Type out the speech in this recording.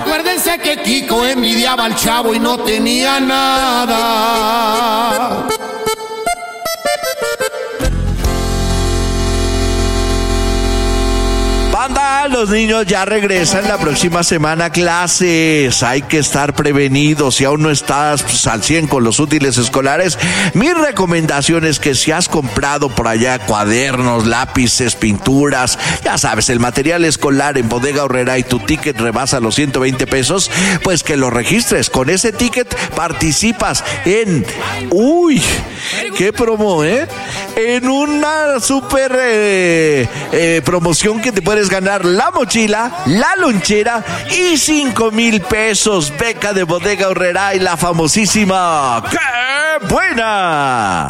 Acuérdense que Kiko envidiaba al Chavo y no tenía nada. Banda, los niños ya regresan la próxima semana a clases. Hay que estar prevenidos. Si aún no estás al 100 con los útiles escolares, mi recomendación es que si has comprado por allá cuadernos, lápices, pinturas, ya sabes, el material escolar en Bodega Aurrerá y tu ticket rebasa los 120 pesos, pues que lo registres. Con ese ticket participas en... ¡Uy! ¡Qué promo, en una super promoción que te puedes ganar la mochila, la lonchera y 5,000 pesos. Beca de Bodega Aurrerá y la famosísima ¡Qué buena!